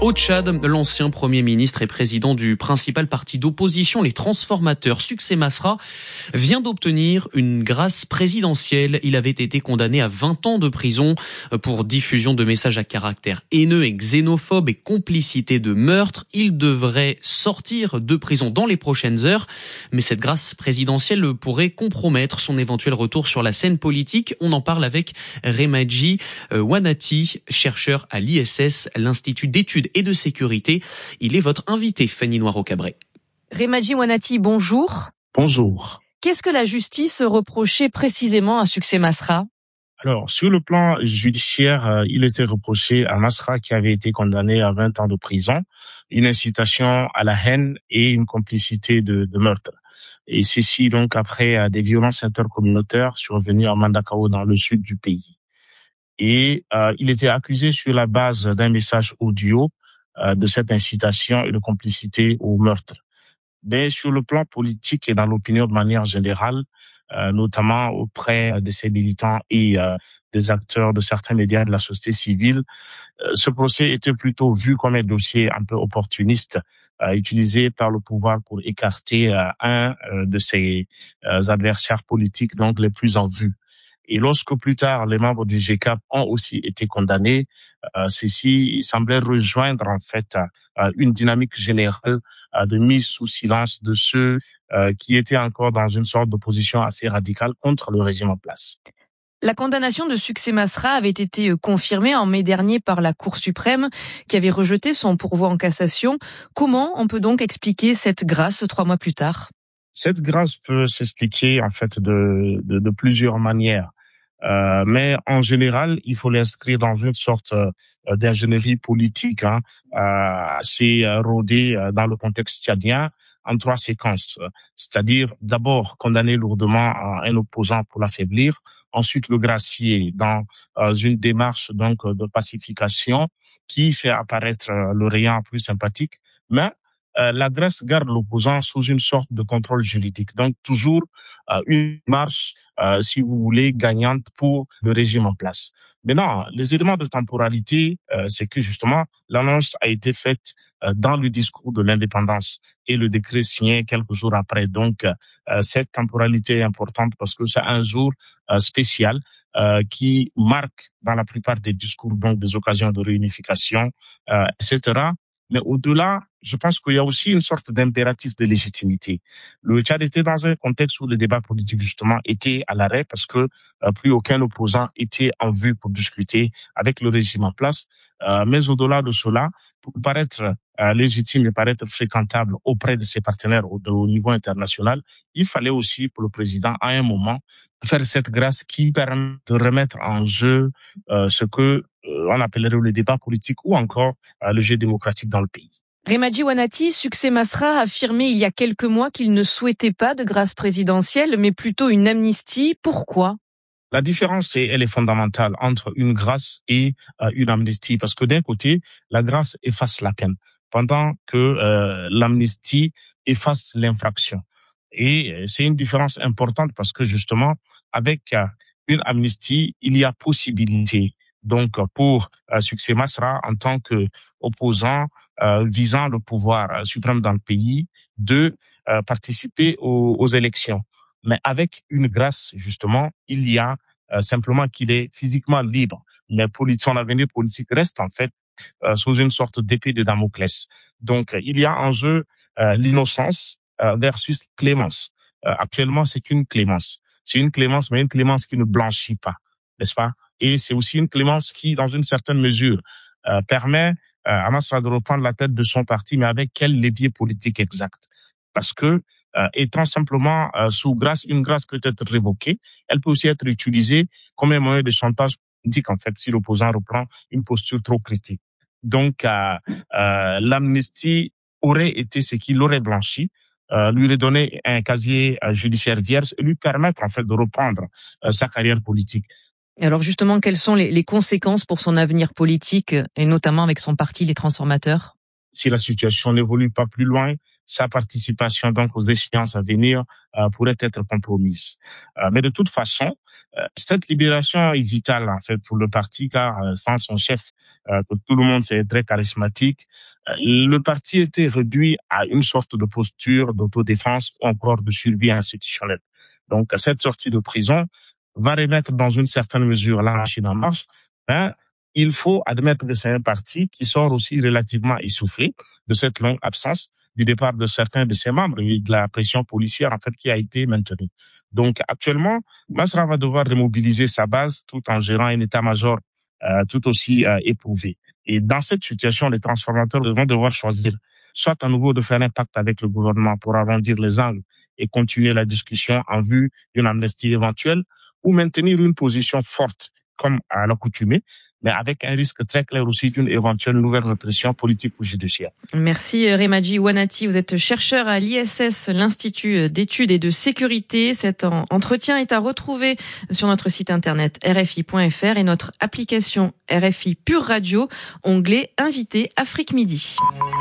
Au Tchad, l'ancien Premier ministre et président du principal parti d'opposition, les Transformateurs, Succès Masra, vient d'obtenir une grâce présidentielle. Il avait été condamné à 20 ans de prison pour diffusion de messages à caractère haineux et xénophobe et complicité de meurtre. Il devrait sortir de prison dans les prochaines heures. Mais cette grâce présidentielle pourrait compromettre son éventuel retour sur la scène politique. On en parle avec Remadji Wanati, chercheur à l'ISS, l'Institut d'études et de sécurité. Il est votre invité, Fanny Noiro-Cabré. Remadji Wanati, bonjour. Bonjour. Qu'est-ce que la justice reprochait précisément à Succès Masra ? Alors, sur le plan judiciaire, il était reproché à Masra, qui avait été condamné à 20 ans de prison, une incitation à la haine et une complicité de meurtre. Et ceci donc après des violences intercommunautaires survenues à Mandakao dans le sud du pays. Et il était accusé sur la base d'un message audio de cette incitation et de complicité au meurtre. Mais sur le plan politique et dans l'opinion de manière générale, notamment auprès de ces militants et des acteurs de certains médias de la société civile, ce procès était plutôt vu comme un dossier un peu opportuniste, utilisé par le pouvoir pour écarter un de ses adversaires politiques, donc les plus en vue. Et lorsque plus tard les membres du GCAP ont aussi été condamnés, ceci semblait rejoindre en fait une dynamique générale de mise sous silence de ceux qui étaient encore dans une sorte d'opposition assez radicale contre le régime en place. La condamnation de Succès Masra avait été confirmée en mai dernier par la Cour suprême qui avait rejeté son pourvoi en cassation. Comment on peut donc expliquer cette grâce 3 mois plus tard ? Cette grâce peut s'expliquer en fait de plusieurs manières. Mais en général, il faut l'inscrire dans une sorte d'ingénierie politique assez rodée dans le contexte tchadien en 3 séquences. C'est-à-dire d'abord condamner lourdement un opposant pour l'affaiblir, ensuite le gracier dans une démarche donc de pacification qui fait apparaître le rayon plus sympathique, mais la grâce garde l'opposant sous une sorte de contrôle juridique. Donc toujours une marche, si vous voulez, gagnante pour le régime en place. Maintenant, les éléments de temporalité, c'est que justement, l'annonce a été faite dans le discours de l'indépendance et le décret signé quelques jours après. Donc, cette temporalité est importante parce que c'est un jour spécial qui marque dans la plupart des discours donc des occasions de réunification, etc. Mais au-delà, je pense qu'il y a aussi une sorte d'impératif de légitimité. Le Tchad était dans un contexte où le débat politique, justement, était à l'arrêt parce que plus aucun opposant était en vue pour discuter avec le régime en place. Mais au-delà de cela, pour paraître légitime et paraître fréquentable auprès de ses partenaires au niveau international, il fallait aussi pour le président, à un moment, faire cette grâce qui permet de remettre en jeu ce que on appellerait le débat politique ou encore le jeu démocratique dans le pays. Remadji Wanati, Succès Masra a affirmé il y a quelques mois qu'il ne souhaitait pas de grâce présidentielle, mais plutôt une amnistie. Pourquoi ? La différence, elle est fondamentale entre une grâce et une amnistie, parce que d'un côté, la grâce efface la peine, pendant que l'amnistie efface l'infraction. Et c'est une différence importante parce que justement, avec une amnistie, il y a possibilité donc pour Succès Masra en tant que opposant visant le pouvoir suprême dans le pays de participer aux élections. Mais avec une grâce, justement, il y a simplement qu'il est physiquement libre. Mais son avenir politique reste en fait sous une sorte d'épée de Damoclès. Donc, il y a en jeu l'innocence versus clémence. Actuellement, c'est une clémence. C'est une clémence, mais une clémence qui ne blanchit pas, n'est-ce pas? Et c'est aussi une clémence qui, dans une certaine mesure, permet à Masra de reprendre la tête de son parti, mais avec quel levier politique exact? Parce que, étant simplement sous grâce, une grâce peut être révoquée, elle peut aussi être utilisée comme un moyen de chantage politique, en fait, si l'opposant reprend une posture trop critique. Donc, l'amnistie aurait été ce qui l'aurait blanchi, lui redonner un casier judiciaire vierge et lui permettre, en fait, de reprendre sa carrière politique. Et alors justement, quelles sont les conséquences pour son avenir politique, et notamment avec son parti, les Transformateurs ? Si la situation n'évolue pas plus loin, sa participation donc aux échéances à venir pourrait être compromise. Mais de toute façon, cette libération est vitale en fait pour le parti car sans son chef, que tout le monde c'est très charismatique. Le parti était réduit à une sorte de posture d'autodéfense ou encore de survie institutionnelle. Donc, cette sortie de prison va remettre dans une certaine mesure la machine en marche. Il faut admettre que c'est un parti qui sort aussi relativement essoufflé de cette longue absence du départ de certains de ses membres et de la pression policière en fait qui a été maintenue. Donc actuellement, Masra va devoir remobiliser sa base tout en gérant un état-major tout aussi éprouvé. Et dans cette situation, les transformateurs vont devoir choisir soit à nouveau de faire un pacte avec le gouvernement pour arrondir les angles et continuer la discussion en vue d'une amnistie éventuelle, ou maintenir une position forte comme à l'accoutumée, mais avec un risque très clair aussi d'une éventuelle nouvelle répression politique ou judiciaire. Merci Remadji Wanati, vous êtes chercheur à l'ISS, l'Institut d'études et de sécurité. Cet entretien est à retrouver sur notre site internet rfi.fr et notre application RFI Pure Radio, onglet Invité Afrique Midi.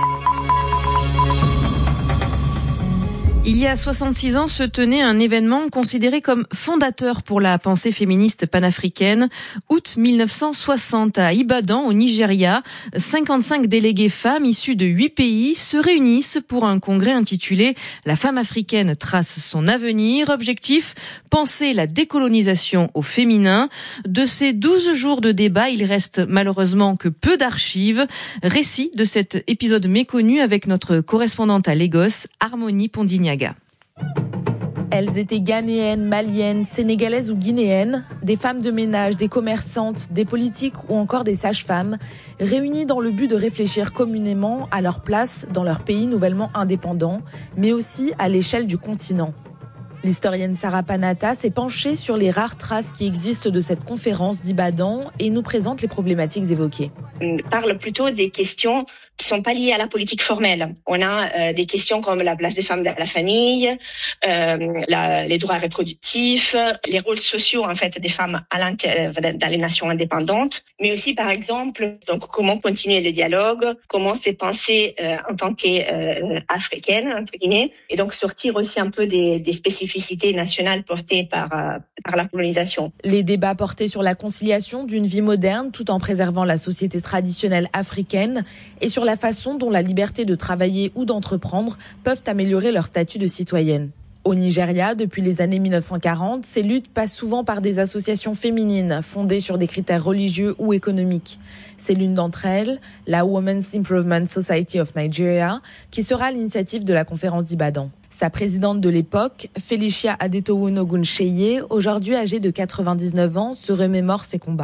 Il y a 66 ans se tenait un événement considéré comme fondateur pour la pensée féministe panafricaine. Août 1960 à Ibadan, au Nigeria, 55 déléguées femmes issues de 8 pays se réunissent pour un congrès intitulé « La femme africaine trace son avenir ». Objectif, penser la décolonisation au féminin. De ces 12 jours de débat, il reste malheureusement que peu d'archives. Récit de cet épisode méconnu avec notre correspondante à Lagos, Harmonie Pondignaga. Elles étaient ghanéennes, maliennes, sénégalaises ou guinéennes, des femmes de ménage, des commerçantes, des politiques ou encore des sages-femmes, réunies dans le but de réfléchir communément à leur place dans leur pays nouvellement indépendant, mais aussi à l'échelle du continent. L'historienne Sarah Panata s'est penchée sur les rares traces qui existent de cette conférence d'Ibadan et nous présente les problématiques évoquées. On parle plutôt des questions qui sont pas liées à la politique formelle. On a des questions comme la place des femmes dans la famille, les droits reproductifs, les rôles sociaux en fait des femmes dans les nations indépendantes, mais aussi par exemple donc comment continuer le dialogue, comment se penser en tant qu'africaine entre guillemets, et donc sortir aussi un peu des spécificités nationales portées par la colonisation. Les débats portaient sur la conciliation d'une vie moderne tout en préservant la société traditionnelle africaine et sur la façon dont la liberté de travailler ou d'entreprendre peuvent améliorer leur statut de citoyenne. Au Nigeria, depuis les années 1940, ces luttes passent souvent par des associations féminines fondées sur des critères religieux ou économiques. C'est l'une d'entre elles, la Women's Improvement Society of Nigeria, qui sera à l'initiative de la conférence d'Ibadan. Sa présidente de l'époque, Felicia Adetowo Ogunṣeye, aujourd'hui âgée de 99 ans, se remémore ses combats.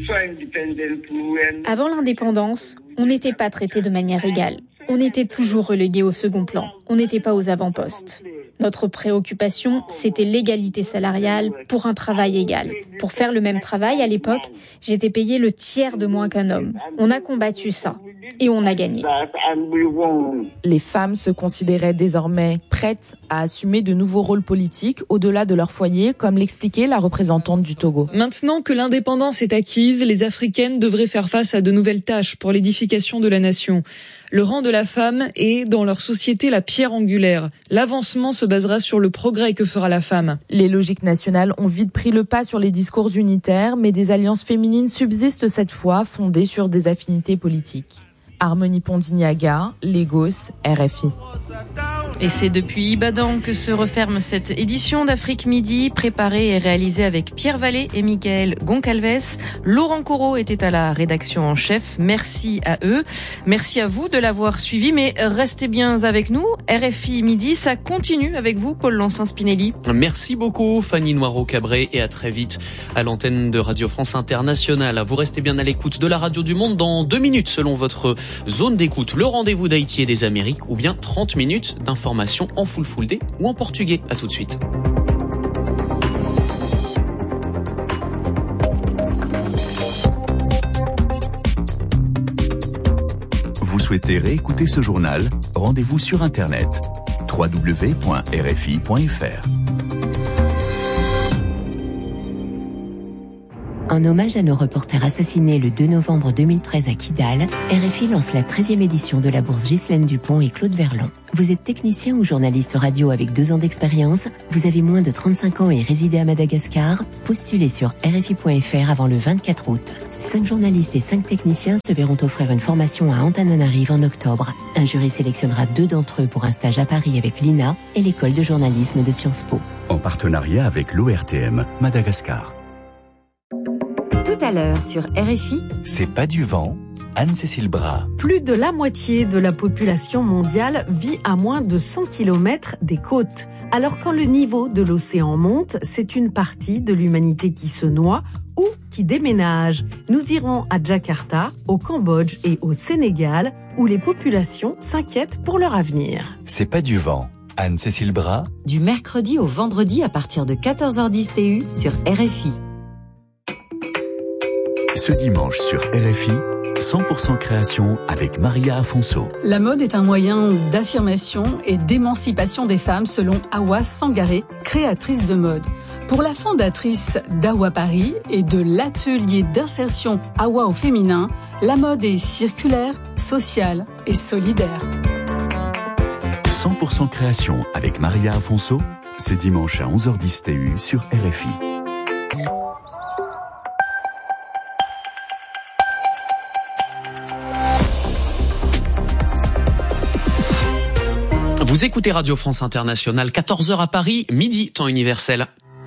Avant l'indépendance, on n'était pas traité de manière égale. On était toujours relégué au second plan. On n'était pas aux avant-postes. Notre préoccupation, c'était l'égalité salariale pour un travail égal. Pour faire le même travail, à l'époque, j'étais payée le tiers de moins qu'un homme. On a combattu ça et on a gagné. Les femmes se considéraient désormais prêtes à assumer de nouveaux rôles politiques au-delà de leur foyer, comme l'expliquait la représentante du Togo. Maintenant que l'indépendance est acquise, les Africaines devraient faire face à de nouvelles tâches pour l'édification de la nation. Le rang de la femme est, dans leur société, la pierre angulaire. L'avancement se basera sur le progrès que fera la femme. Les logiques nationales ont vite pris le pas sur les discours unitaires, mais des alliances féminines subsistent cette fois, fondées sur des affinités politiques. Harmonie Pondignaga, Lagos, RFI. Et c'est depuis Ibadan que se referme cette édition d'Afrique Midi, préparée et réalisée avec Pierre Vallée et Michael Goncalves. Laurent Corot était à la rédaction en chef. Merci à eux. Merci à vous de l'avoir suivi, mais restez bien avec nous. RFI Midi, ça continue avec vous, Paul Lancin-Spinelli. Merci beaucoup, Fanny Noirot-Cabré, et à très vite à l'antenne de Radio France Internationale. Vous restez bien à l'écoute de la Radio du Monde dans 2 minutes, selon votre zone d'écoute. Le rendez-vous d'Haïti et des Amériques, ou bien 30 minutes d'information en full day ou en portugais. À tout de suite. Vous souhaitez réécouter ce journal? Rendez-vous sur Internet www.rfi.fr. En hommage à nos reporters assassinés le 2 novembre 2013 à Kidal, RFI lance la 13e édition de la bourse Ghislaine Dupont et Claude Verlon. Vous êtes technicien ou journaliste radio avec 2 ans d'expérience, vous avez moins de 35 ans et résidez à Madagascar, postulez sur RFI.fr avant le 24 août. 5 journalistes et 5 techniciens se verront offrir une formation à Antananarive en octobre. Un jury sélectionnera 2 d'entre eux pour un stage à Paris avec l'INA et l'école de journalisme de Sciences Po. En partenariat avec l'ORTM Madagascar. Tout à l'heure sur RFI, C'est pas du vent, Anne-Cécile Bras. Plus de la moitié de la population mondiale vit à moins de 100 km des côtes. Alors quand le niveau de l'océan monte, c'est une partie de l'humanité qui se noie ou qui déménage. Nous irons à Jakarta, au Cambodge et au Sénégal, où les populations s'inquiètent pour leur avenir. C'est pas du vent, Anne-Cécile Bras. du mercredi au vendredi à partir de 14h10 TU sur RFI. Ce dimanche sur RFI, 100% création avec Maria Afonso. La mode est un moyen d'affirmation et d'émancipation des femmes selon Awa Sangaré, créatrice de mode. Pour la fondatrice d'Awa Paris et de l'atelier d'insertion Awa au féminin, la mode est circulaire, sociale et solidaire. 100% création avec Maria Afonso, c'est dimanche à 11h10 TU sur RFI. Vous écoutez Radio France Internationale, 14h à Paris, midi, temps universel.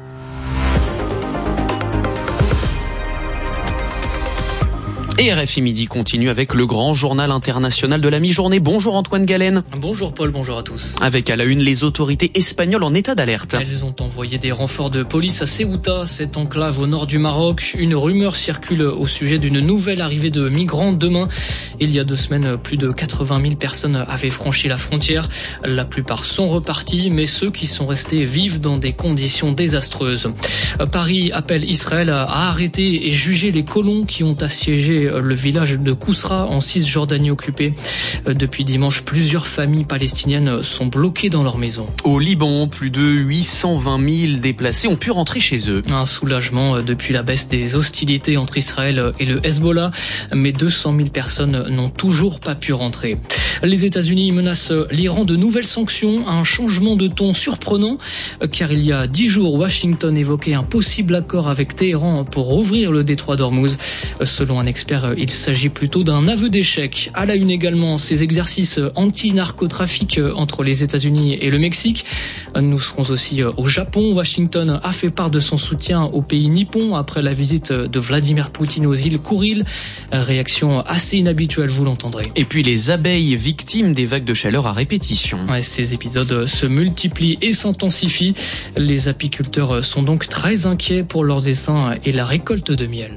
Et RFI Midi continue avec le grand journal international de la mi-journée. Bonjour Antoine Galen. Bonjour Paul, bonjour à tous. Avec à la une les autorités espagnoles en état d'alerte. Elles ont envoyé des renforts de police à Ceuta, cette enclave au nord du Maroc. Une rumeur circule au sujet d'une nouvelle arrivée de migrants demain. Il y a 2 semaines, plus de 80 000 personnes avaient franchi la frontière. La plupart sont repartis, mais ceux qui sont restés vivent dans des conditions désastreuses. Paris appelle Israël à arrêter et juger les colons qui ont assiégé le village de Kousra en Cisjordanie occupée. Depuis dimanche, plusieurs familles palestiniennes sont bloquées dans leur maison. Au Liban, plus de 820 000 déplacés ont pu rentrer chez eux. Un soulagement depuis la baisse des hostilités entre Israël et le Hezbollah, mais 200 000 personnes n'ont toujours pas pu rentrer. Les États-Unis menacent l'Iran de nouvelles sanctions, un changement de ton surprenant, car il y a 10 jours, Washington évoquait un possible accord avec Téhéran pour rouvrir le détroit d'Ormuz. Selon un expert, il s'agit plutôt d'un aveu d'échec. À la une également, ces exercices anti-narcotrafic entre les États-Unis et le Mexique. Nous serons aussi au Japon. Washington a fait part de son soutien au pays nippon après la visite de Vladimir Poutine aux îles Kouril. Réaction assez inhabituelle, vous l'entendrez. Et puis les abeilles victimes des vagues de chaleur à répétition. Ces épisodes se multiplient et s'intensifient. Les apiculteurs sont donc très inquiets pour leurs essaims et la récolte de miel.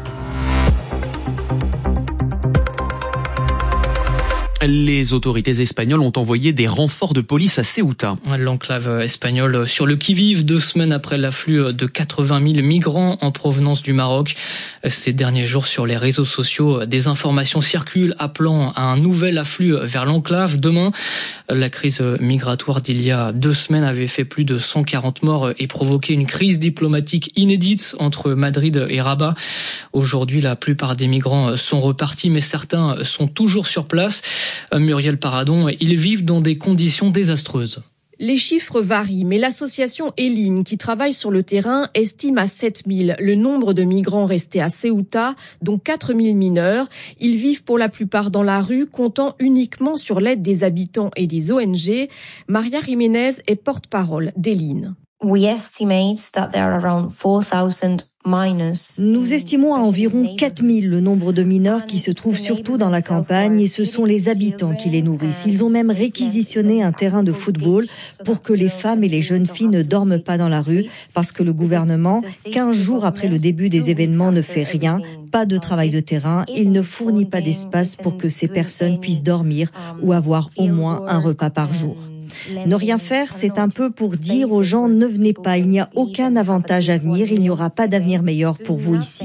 Les autorités espagnoles ont envoyé des renforts de police à Ceuta. L'enclave espagnole sur le qui-vive 2 semaines après l'afflux de 80 000 migrants en provenance du Maroc. Ces derniers jours sur les réseaux sociaux, des informations circulent appelant à un nouvel afflux vers l'enclave demain. La crise migratoire d'il y a 2 semaines avait fait plus de 140 morts et provoqué une crise diplomatique inédite entre Madrid et Rabat. Aujourd'hui, la plupart des migrants sont repartis, mais certains sont toujours sur place. Muriel Paradon, ils vivent dans des conditions désastreuses. Les chiffres varient, mais l'association Eline, qui travaille sur le terrain, estime à 7 000 le nombre de migrants restés à Ceuta, dont 4 000 mineurs. Ils vivent pour la plupart dans la rue, comptant uniquement sur l'aide des habitants et des ONG. Maria Jiménez est porte-parole d'Eline. Nous estimons à environ 4 000 le nombre de mineurs qui se trouvent surtout dans la campagne et ce sont les habitants qui les nourrissent. Ils ont même réquisitionné un terrain de football pour que les femmes et les jeunes filles ne dorment pas dans la rue parce que le gouvernement, 15 jours après le début des événements, ne fait rien, pas de travail de terrain, il ne fournit pas d'espace pour que ces personnes puissent dormir ou avoir au moins un repas par jour. Ne rien faire, c'est un peu pour dire aux gens ne venez pas, il n'y a aucun avantage à venir, il n'y aura pas d'avenir meilleur pour vous ici.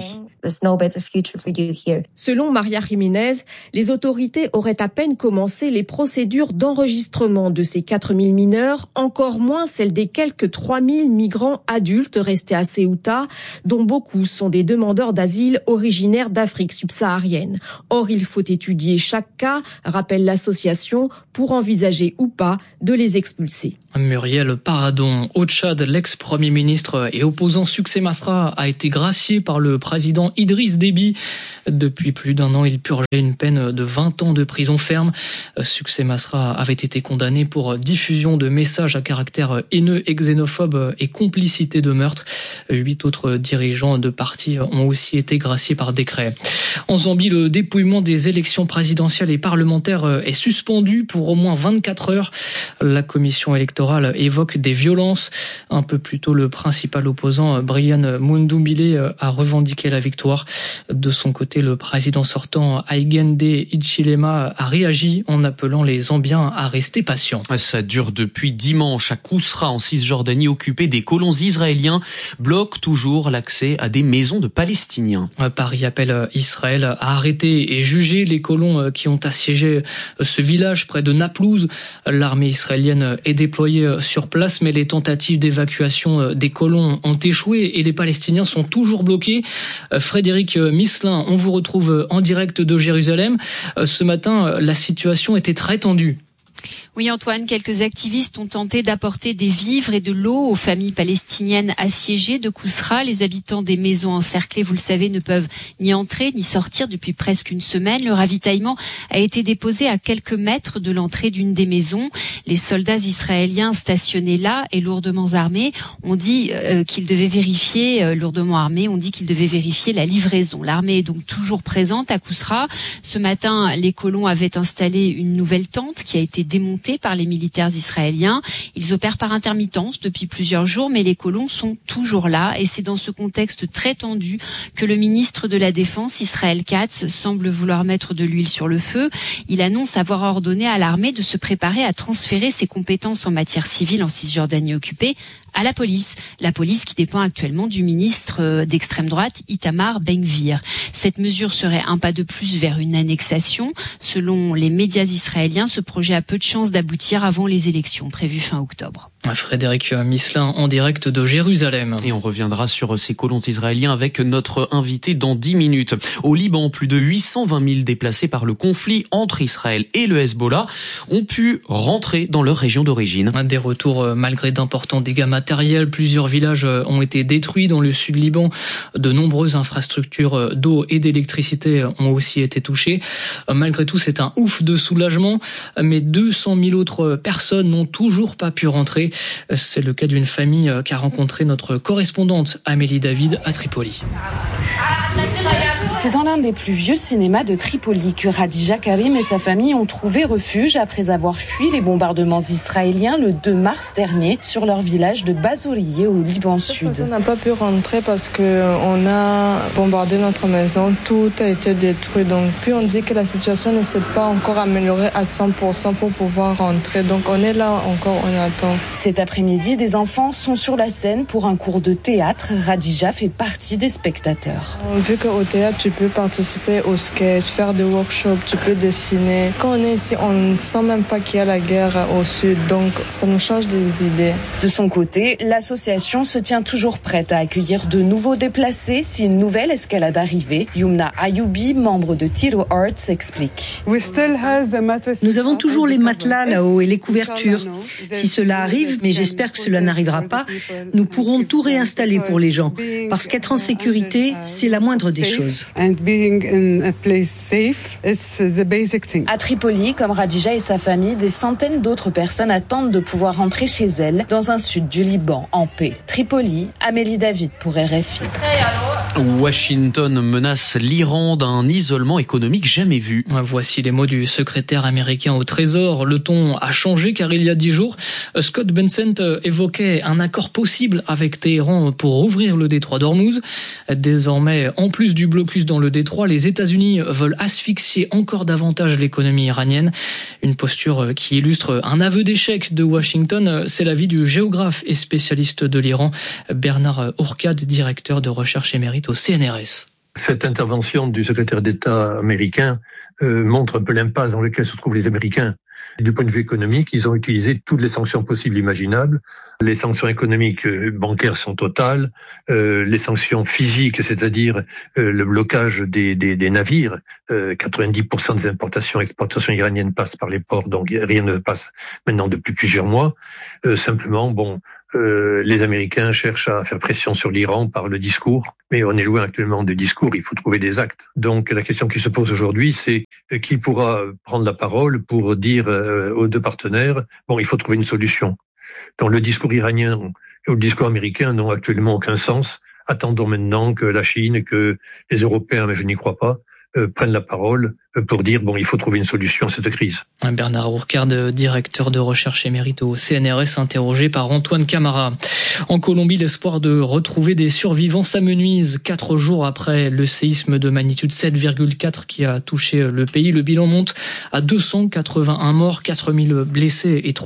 Selon Maria Jiménez, les autorités auraient à peine commencé les procédures d'enregistrement de ces 4000 mineurs, encore moins celles des quelques 3000 migrants adultes restés à Ceuta, dont beaucoup sont des demandeurs d'asile originaires d'Afrique subsaharienne. Or, il faut étudier chaque cas, rappelle l'association, pour envisager ou pas de les expulser. Muriel Paradon. Au Tchad, l'ex-premier ministre et opposant Succès Masra a été gracié par le président Idriss Déby. Depuis plus d'un an, il purgeait une peine de 20 ans de prison ferme. Succès Masra avait été condamné pour diffusion de messages à caractère haineux et xénophobe et complicité de meurtre. 8 autres dirigeants de partis ont aussi été graciés par décret. En Zambie, le dépouillement des élections présidentielles et parlementaires est suspendu pour au moins 24 heures. La commission électorale évoque des violences. Un peu plus tôt, le principal opposant, Brian Mundubile, a revendiqué la victoire. De son côté, le président sortant, Hakainde Hichilema, a réagi en appelant les Zambiens à rester patients. Ça dure depuis dimanche. À Kousra, en Cisjordanie occupée, des colons israéliens bloquent toujours l'accès à des maisons de Palestiniens. Paris appelle Israël à arrêter et juger les colons qui ont assiégé ce village près de Naplouse. L'armée israélienne est déployée sur place, mais les tentatives d'évacuation des colons ont échoué et les Palestiniens sont toujours bloqués. Frédéric Misselin, on vous retrouve en direct de Jérusalem. Ce matin, la situation était très tendue. Oui Antoine, quelques activistes ont tenté d'apporter des vivres et de l'eau aux familles palestiniennes assiégées de Kousra. Les habitants des maisons encerclées, vous le savez, ne peuvent ni entrer ni sortir depuis presque une semaine. Le ravitaillement a été déposé à quelques mètres de l'entrée d'une des maisons. Les soldats israéliens stationnés là et lourdement armés ont dit qu'ils devaient vérifier, la livraison. L'armée est donc toujours présente à Kousra. Ce matin, les colons avaient installé une nouvelle tente qui a été démontés par les militaires israéliens. Ils opèrent par intermittence depuis plusieurs jours, mais les colons sont toujours là et c'est dans ce contexte très tendu que le ministre de la Défense, Israël Katz, semble vouloir mettre de l'huile sur le feu. Il annonce avoir ordonné à l'armée de se préparer à transférer ses compétences en matière civile en Cisjordanie occupée à la police qui dépend actuellement du ministre d'extrême droite Itamar Ben-Gvir. Cette mesure serait un pas de plus vers une annexation. Selon les médias israéliens, ce projet a peu de chances d'aboutir avant les élections prévues fin octobre. Frédéric Misselin en direct de Jérusalem. Et on reviendra sur ces colons israéliens avec notre invité dans 10 minutes. Au Liban, plus de 820 000 déplacés par le conflit entre Israël et le Hezbollah ont pu rentrer dans leur région d'origine. Des retours malgré d'importants dégâts matériels. Plusieurs villages ont été détruits dans le sud Liban. De nombreuses infrastructures d'eau et d'électricité ont aussi été touchées. Malgré tout, c'est un ouf de soulagement. Mais 200 000 autres personnes n'ont toujours pas pu rentrer. C'est le cas d'une famille qu'a rencontré notre correspondante Amélie David à Tripoli. C'est dans l'un des plus vieux cinémas de Tripoli que Radija Karim et sa famille ont trouvé refuge après avoir fui les bombardements israéliens le 2 mars dernier sur leur village de Bazouriye au Liban Sud. On n'a pas pu rentrer parce qu'on a bombardé notre maison, tout a été détruit. Donc, puis on dit que la situation ne s'est pas encore améliorée à 100% pour pouvoir rentrer. Donc on est là encore, on attend. Cet après-midi, des enfants sont sur la scène pour un cours de théâtre. Radija fait partie des spectateurs. Vu qu'au théâtre, tu peux participer au sketch, faire des workshops, tu peux dessiner. Quand on est ici, on ne sent même pas qu'il y a la guerre au sud, donc ça nous change des idées. De son côté, l'association se tient toujours prête à accueillir de nouveaux déplacés si une nouvelle escalade arrivait. Yumna Ayoubi, membre de Tiro Arts, explique. Nous avons toujours les matelas là-haut et les couvertures. Si cela arrive, mais j'espère que cela n'arrivera pas, nous pourrons tout réinstaller pour les gens. Parce qu'être en sécurité, c'est la moindre des choses. À Tripoli, comme Radija et sa famille, des centaines d'autres personnes attendent de pouvoir rentrer chez elles dans un sud du Liban en paix. Tripoli, Amélie David pour RFI. Washington menace l'Iran d'un isolement économique jamais vu. Voici les mots du secrétaire américain au Trésor. Le ton a changé car il y a 10 jours, Scott Bessent évoquait un accord possible avec Téhéran pour rouvrir le détroit d'Ormuz. Désormais, en plus du blocus dans le détroit, les États-Unis veulent asphyxier encore davantage l'économie iranienne. Une posture qui illustre un aveu d'échec de Washington. C'est l'avis du géographe et spécialiste de l'Iran, Bernard Ourkad, directeur de recherche émérite au CNRS. Cette intervention du secrétaire d'État américain montre un peu l'impasse dans laquelle se trouvent les Américains. Du point de vue économique, ils ont utilisé toutes les sanctions possibles et imaginables. Les sanctions économiques bancaires sont totales. Les sanctions physiques, c'est-à-dire le blocage des navires. 90% des importations et exportations iraniennes passent par les ports, donc rien ne passe maintenant depuis plusieurs mois. Simplement, les Américains cherchent à faire pression sur l'Iran par le discours, mais on est loin actuellement des discours, il faut trouver des actes. Donc la question qui se pose aujourd'hui, c'est qui pourra prendre la parole pour dire aux deux partenaires, il faut trouver une solution. Donc le discours iranien et le discours américain n'ont actuellement aucun sens. Attendons maintenant que la Chine, que les Européens, mais je n'y crois pas, prennent la parole pour dire il faut trouver une solution à cette crise. Bernard Ourcade, directeur de recherche émérite au CNRS, interrogé par Antoine Camara. En Colombie, l'espoir de retrouver des survivants s'amenuise 4 jours après le séisme de magnitude 7,4 qui a touché le pays. Le bilan monte à 281 morts, 4000 blessés et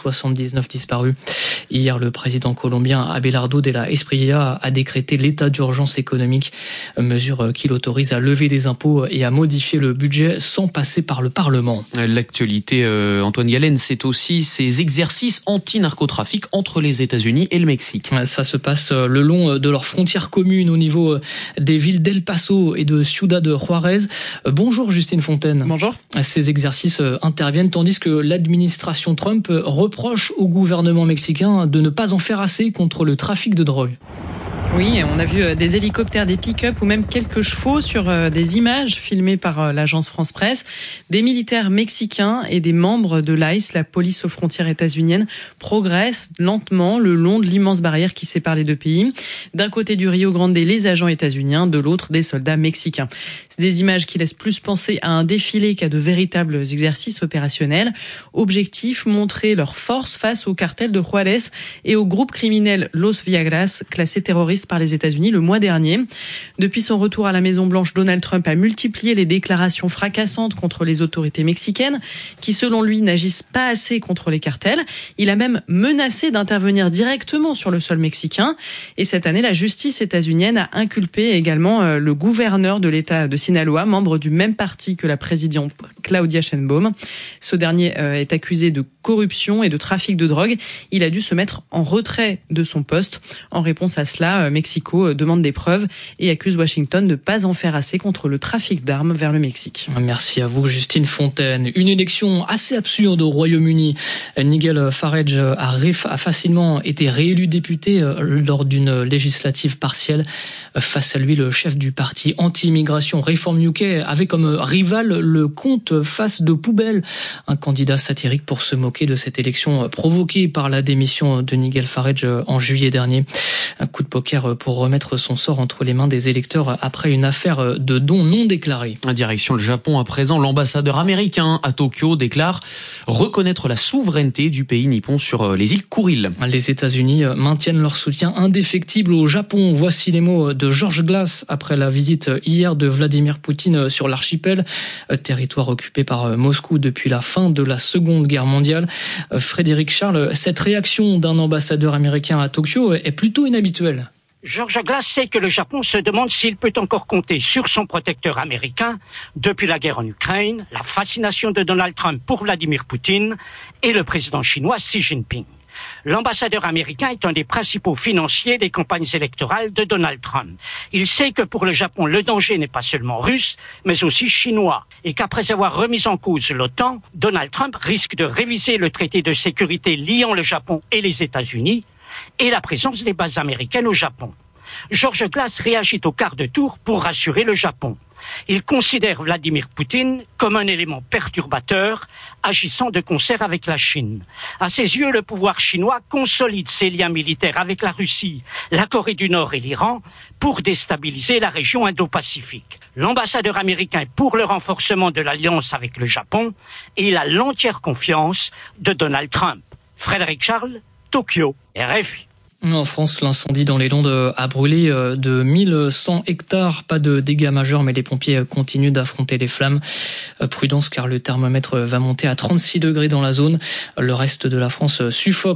379 disparus. Hier, le président colombien Abelardo de la Espriella a décrété l'état d'urgence économique, mesure qui l'autorise à lever des impôts et à modifier le budget sans passer par le Parlement. L'actualité, Antoine Galen, c'est aussi ces exercices anti-narcotrafic entre les États-Unis et le Mexique. Ça se passe le long de leurs frontières communes au niveau des villes d'El Paso et de Ciudad Juárez. Bonjour Justine Fontaine. Bonjour. Ces exercices interviennent tandis que l'administration Trump reproche au gouvernement mexicain de ne pas en faire assez contre le trafic de drogue. Oui, on a vu des hélicoptères, des pick-up ou même quelques chevaux sur des images filmées par l'agence France Presse. Des militaires mexicains et des membres de l'ICE, la police aux frontières états-uniennes, progressent lentement le long de l'immense barrière qui sépare les deux pays. D'un côté du Rio Grande, les agents états-uniens, de l'autre, des soldats mexicains. C'est des images qui laissent plus penser à un défilé qu'à de véritables exercices opérationnels. Objectif, montrer leur force face au cartel de Juárez et au groupe criminel Los Viagras, classé terroriste par les États-Unis le mois dernier. Depuis son retour à la Maison-Blanche, Donald Trump a multiplié les déclarations fracassantes contre les autorités mexicaines qui, selon lui, n'agissent pas assez contre les cartels. Il a même menacé d'intervenir directement sur le sol mexicain. Et cette année, la justice états-unienne a inculpé également le gouverneur de l'État de Sinaloa, membre du même parti que la présidente Claudia Sheinbaum. Ce dernier est accusé de corruption et de trafic de drogue. Il a dû se mettre en retrait de son poste. En réponse à cela, Mexico demande des preuves et accuse Washington de ne pas en faire assez contre le trafic d'armes vers le Mexique. Merci à vous, Justine Fontaine. Une élection assez absurde au Royaume-Uni. Nigel Farage a facilement été réélu député lors d'une législative partielle. Face à lui, le chef du parti anti-immigration Reform UK avait comme rival le comte face de poubelle, un candidat satirique pour se moquer de cette élection provoquée par la démission de Nigel Farage en juillet dernier. Un coup de poker pour remettre son sort entre les mains des électeurs après une affaire de dons non déclarés. Direction le Japon à présent, l'ambassadeur américain à Tokyo déclare reconnaître la souveraineté du pays nippon sur les îles Kuril. Les États-Unis maintiennent leur soutien indéfectible au Japon. Voici les mots de George Glass après la visite hier de Vladimir Poutine sur l'archipel, territoire occupé par Moscou depuis la fin de la Seconde Guerre mondiale. Frédéric Charles, cette réaction d'un ambassadeur américain à Tokyo est plutôt inhabituelle. George Glass sait que le Japon se demande s'il peut encore compter sur son protecteur américain depuis la guerre en Ukraine, la fascination de Donald Trump pour Vladimir Poutine et le président chinois Xi Jinping. L'ambassadeur américain est un des principaux financiers des campagnes électorales de Donald Trump. Il sait que pour le Japon, le danger n'est pas seulement russe, mais aussi chinois, et qu'après avoir remis en cause l'OTAN, Donald Trump risque de réviser le traité de sécurité liant le Japon et les États-Unis, et la présence des bases américaines au Japon. George Glass réagit au quart de tour pour rassurer le Japon. Il considère Vladimir Poutine comme un élément perturbateur, agissant de concert avec la Chine. À ses yeux, le pouvoir chinois consolide ses liens militaires avec la Russie, la Corée du Nord et l'Iran pour déstabiliser la région Indo-Pacifique. L'ambassadeur américain est pour le renforcement de l'alliance avec le Japon et il a l'entière confiance de Donald Trump. Frédéric Charles, Tokyo, RFI. En France, l'incendie dans les Landes a brûlé de 1100 hectares. Pas de dégâts majeurs, mais les pompiers continuent d'affronter les flammes. Prudence, car le thermomètre va monter à 36 degrés dans la zone. Le reste de la France suffoque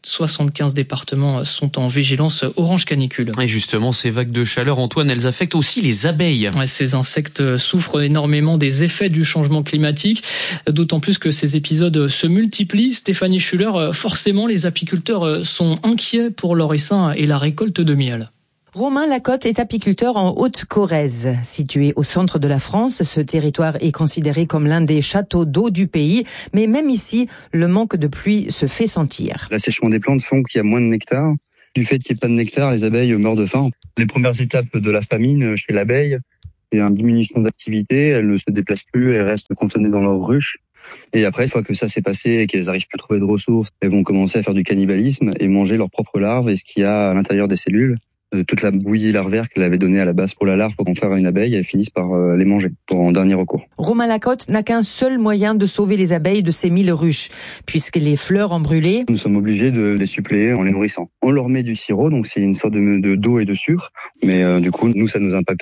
75 départements sont en vigilance orange canicule. Et justement, ces vagues de chaleur, Antoine, elles affectent aussi les abeilles. Ces insectes souffrent énormément des effets du changement climatique, d'autant plus que ces épisodes se multiplient. Stéphanie Schuller, forcément, les apiculteurs sont inquiets pour leur essaim et la récolte de miel. Romain Lacotte est apiculteur en Haute-Corrèze. Situé au centre de la France, ce territoire est considéré comme l'un des châteaux d'eau du pays. Mais même ici, le manque de pluie se fait sentir. L'assèchement des plantes font qu'il y a moins de nectar. Du fait qu'il n'y ait pas de nectar, les abeilles meurent de faim. Les premières étapes de la famine chez l'abeille, c'est une diminution d'activité. Elles ne se déplacent plus, elles restent cantonnées dans leur ruche. Et après, une fois que ça s'est passé et qu'elles n'arrivent plus à trouver de ressources, elles vont commencer à faire du cannibalisme et manger leurs propres larves et ce qu'il y a à l'intérieur des cellules. Toute la bouillie larvaire qu'elle avait donnée à la base pour la larve pour en faire une abeille, elles finissent par les manger en dernier recours. Romain Lacotte n'a qu'un seul moyen de sauver les abeilles de ces 1000 ruches, puisque les fleurs ont brûlé. Nous sommes obligés de les suppléer en les nourrissant. On leur met du sirop, donc c'est une sorte d'eau et de sucre, mais du coup, nous, ça nous impacte